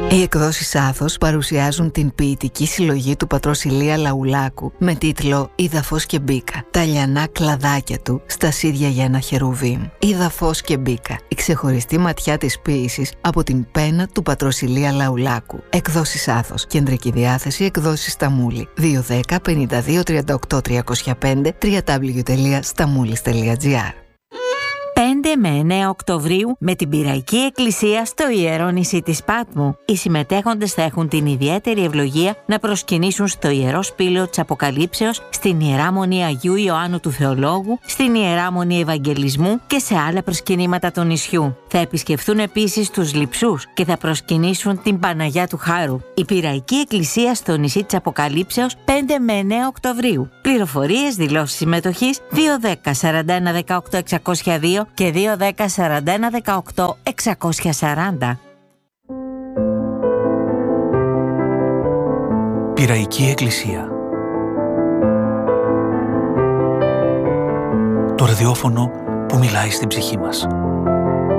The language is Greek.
Οι εκδόσεις Άθος παρουσιάζουν την ποιητική συλλογή του πατρός Ηλία Λαουλάκου με τίτλο «Είδα φως και μπήκα». Τα λιανά κλαδάκια του στα σίδια για ένα χερουβίμ. «Είδα φως και μπήκα». Η ξεχωριστή ματιά της ποίησης από την πένα του πατρός Ηλία Λαουλάκου. Εκδόσεις Άθος. Κεντρική διάθεση εκδόσεις Σταμούλη. 210 52 38 305 www.stamoulis.gr. 5 με 9 Οκτωβρίου με την Πειραϊκή Εκκλησία στο Ιερό Νησί της Πάτμου. Οι συμμετέχοντες θα έχουν την ιδιαίτερη ευλογία να προσκυνήσουν στο Ιερό Σπήλαιο της Αποκαλύψεως, στην Ιερά Μονή Αγίου Ιωάννου του Θεολόγου, στην Ιερά Μονή Ευαγγελισμού και σε άλλα προσκυνήματα του νησιού. Θα επισκεφθούν επίσης τους Λειψούς και θα προσκυνήσουν την Παναγιά του Χάρου. Η Πειραϊκή Εκκλησία στο νησί της Αποκαλύψεως 5 με 9 Οκτωβρίου. Πληροφορίες, δηλώσεις συμμετοχής 210 41 18 602 και 210 41 18 640. Πειραϊκή Εκκλησία. Το ραδιόφωνο που μιλάει στην ψυχή μας.